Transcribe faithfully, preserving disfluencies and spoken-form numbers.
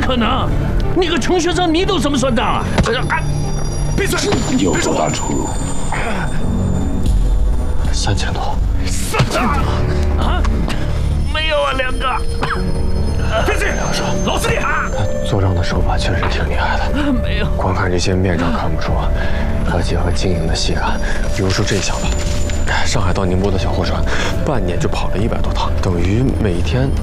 可能！你个穷学生，你都这么算账啊？啊！ 闭嘴！ 有多大出入？ 三千多。 三千多啊？没有啊，两个。 闭嘴！ 老司令啊！ 他做账的手法确实挺厉害的。 没有。 光看这些面账看不出，要结合经营的细看。比如说这项吧，上海到宁波的小货船，半年就跑了一百多趟，等于每天